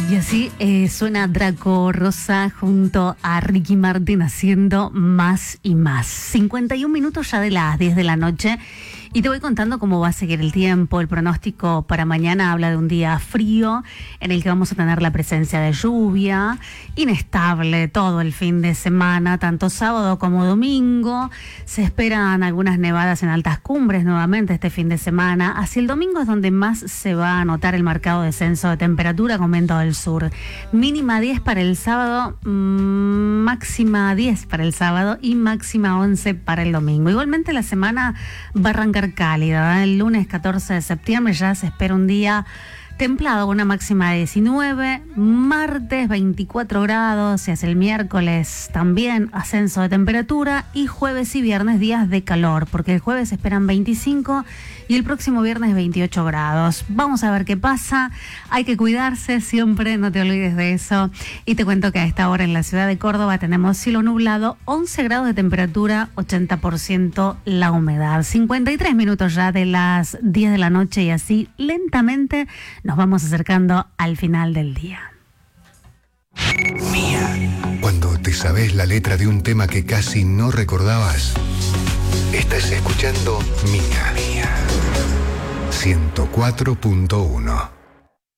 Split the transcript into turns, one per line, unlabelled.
Y así suena Draco Rosa junto a Ricky Martin haciendo Más y Más. 51 minutos ya de las 10 de la noche y te voy contando cómo va a seguir el tiempo. El pronóstico para mañana habla de un día frío en el que vamos a tener la presencia de lluvia, inestable todo el fin de semana, tanto sábado como domingo. Se esperan algunas nevadas en altas cumbres nuevamente este fin de semana. Hacia el domingo es donde más se va a notar el marcado descenso de temperatura con viento del sur. Mínima 10 para el sábado, máxima 10 para el sábado y máxima 11 para el domingo. Igualmente la semana va a arrancar cálida. El lunes 14 de septiembre ya se espera un día templado, una máxima de 19, martes 24 grados, y hacia el miércoles también ascenso de temperatura, y jueves y viernes días de calor, porque el jueves esperan 25 y el próximo viernes 28 grados. Vamos a ver qué pasa, hay que cuidarse siempre, no te olvides de eso. Y te cuento que a esta hora en la ciudad de Córdoba tenemos cielo nublado, 11 grados de temperatura, 80% la humedad. 53 minutos ya de las 10 de la noche y así lentamente nos vamos acercando al final del día.
Mía. Cuando te sabes la letra de un tema que casi no recordabas, estás escuchando Mía. 104.1.